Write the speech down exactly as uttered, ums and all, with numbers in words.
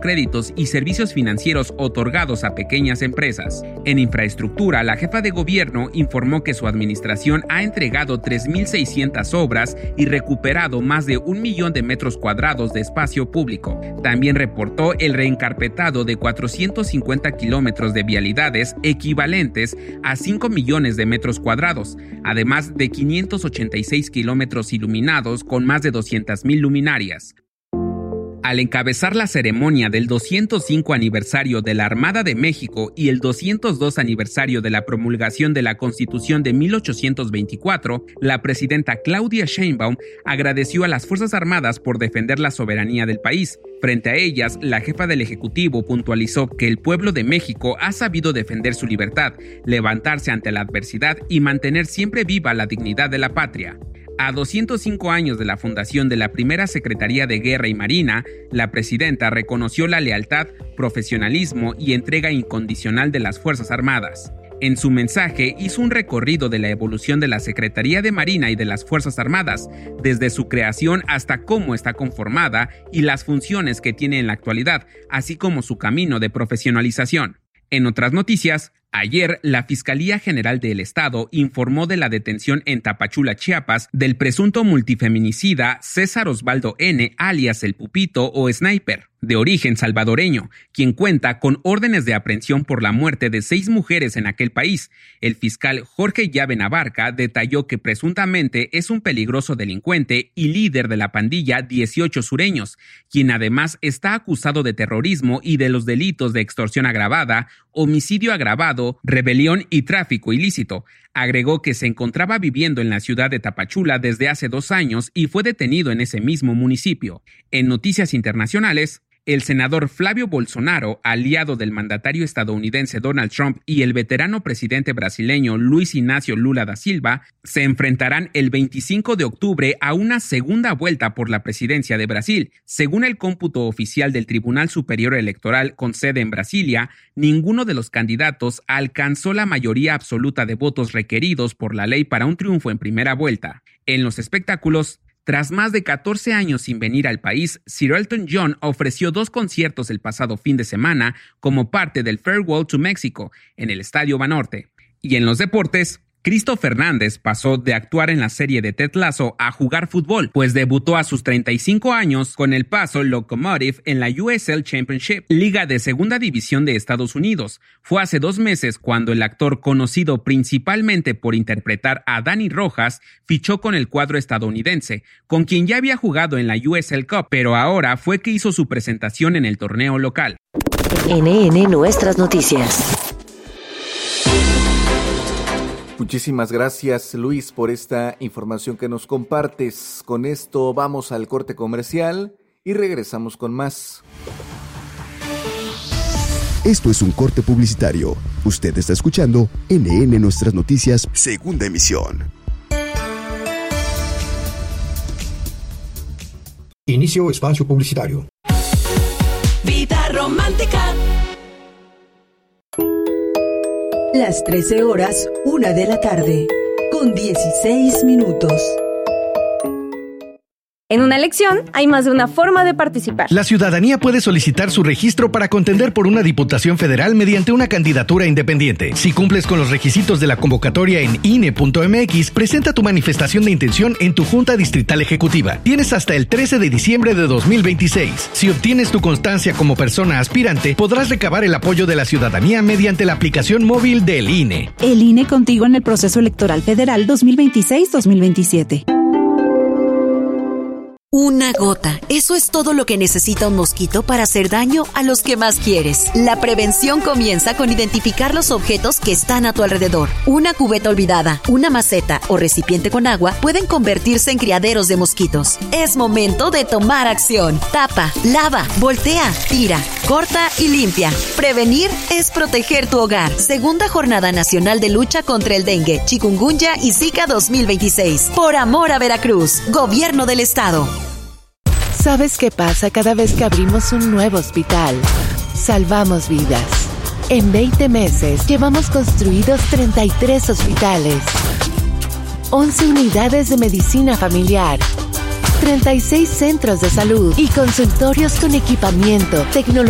microcréditos y servicios financieros otorgados a pequeñas empresas. En infraestructura, la jefa de gobierno informó que su administración ha entregado tres mil seiscientas obras y recuperado más de un millón de metros cuadrados de espacio público. También reportó el reencarpetado de cuatrocientos cincuenta kilómetros de vialidades equivalentes a cinco millones de metros cuadrados, además de quinientos ochenta y seis kilómetros iluminados con más de doscientas mil luminarias. Al encabezar la ceremonia del doscientos cinco aniversario de la Armada de México y el doscientos dos aniversario de la promulgación de la Constitución de mil ochocientos veinticuatro, la presidenta Claudia Sheinbaum agradeció a las Fuerzas Armadas por defender la soberanía del país. Frente a ellas, la jefa del Ejecutivo puntualizó que el pueblo de México ha sabido defender su libertad, levantarse ante la adversidad y mantener siempre viva la dignidad de la patria. A doscientos cinco años de la fundación de la primera Secretaría de Guerra y Marina, la presidenta reconoció la lealtad, profesionalismo y entrega incondicional de las Fuerzas Armadas. En su mensaje hizo un recorrido de la evolución de la Secretaría de Marina y de las Fuerzas Armadas, desde su creación hasta cómo está conformada y las funciones que tiene en la actualidad, así como su camino de profesionalización. En otras noticias, ayer, la Fiscalía General del Estado informó de la detención en Tapachula, Chiapas, del presunto multifeminicida César Osvaldo N., alias El Pupito o Sniper, de origen salvadoreño, quien cuenta con órdenes de aprehensión por la muerte de seis mujeres en aquel país. El fiscal Jorge Llave Navarca detalló que presuntamente es un peligroso delincuente y líder de la pandilla dieciocho Sureños, quien además está acusado de terrorismo y de los delitos de extorsión agravada, homicidio agravado, rebelión y tráfico ilícito. Agregó que se encontraba viviendo en la ciudad de Tapachula desde hace dos años y fue detenido en ese mismo municipio. En noticias internacionales, el senador Flavio Bolsonaro, aliado del mandatario estadounidense Donald Trump, y el veterano presidente brasileño Luis Ignacio Lula da Silva se enfrentarán el veinticinco de octubre a una segunda vuelta por la presidencia de Brasil. Según el cómputo oficial del Tribunal Superior Electoral con sede en Brasilia, ninguno de los candidatos alcanzó la mayoría absoluta de votos requeridos por la ley para un triunfo en primera vuelta. En los espectáculos, tras más de catorce años sin venir al país, Sir Elton John ofreció dos conciertos el pasado fin de semana como parte del Farewell to Mexico en el Estadio Banorte. Y en los deportes, Cristo Fernández pasó de actuar en la serie de Ted Lasso a jugar fútbol, pues debutó a sus treinta y cinco años con el Paso Locomotive en la U S L Championship, liga de segunda división de Estados Unidos. Fue hace dos meses cuando el actor, conocido principalmente por interpretar a Dani Rojas, fichó con el cuadro estadounidense, con quien ya había jugado en la U S L Cup, pero ahora fue que hizo su presentación en el torneo local. N N Nuestras Noticias. Muchísimas gracias, Luis, por esta información que nos compartes. Con esto vamos al corte comercial y regresamos con más. Esto es un corte publicitario. Usted está escuchando N N Nuestras Noticias, segunda emisión. Inicio espacio publicitario. Vida romántica. Las trece horas, una de la tarde, con dieciséis minutos. En una elección hay más de una forma de participar. La ciudadanía puede solicitar su registro para contender por una diputación federal mediante una candidatura independiente. Si cumples con los requisitos de la convocatoria en I N E punto M X, presenta tu manifestación de intención en tu Junta Distrital Ejecutiva. Tienes hasta el trece de diciembre de dos mil veintiséis. Si obtienes tu constancia como persona aspirante, podrás recabar el apoyo de la ciudadanía mediante la aplicación móvil del I N E. El I N E contigo en el proceso electoral federal dos mil veintiséis dos mil veintisiete. Una gota. Eso es todo lo que necesita un mosquito para hacer daño a los que más quieres. La prevención comienza con identificar los objetos que están a tu alrededor. Una cubeta olvidada, una maceta o recipiente con agua pueden convertirse en criaderos de mosquitos. Es momento de tomar acción. Tapa, lava, voltea, tira, corta y limpia. Prevenir es proteger tu hogar. Segunda Jornada Nacional de Lucha contra el Dengue, Chikungunya y Zika dos mil veintiséis. Por amor a Veracruz. Gobierno del Estado. ¿Sabes qué pasa cada vez que abrimos un nuevo hospital? Salvamos vidas. En veinte meses llevamos construidos treinta y tres hospitales, once unidades de medicina familiar, treinta y seis centros de salud y consultorios con equipamiento, tecnología